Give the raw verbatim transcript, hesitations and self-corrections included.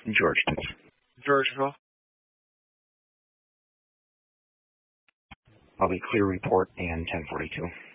Georgetown. Georgeville. I'll be clear report and ten forty-two.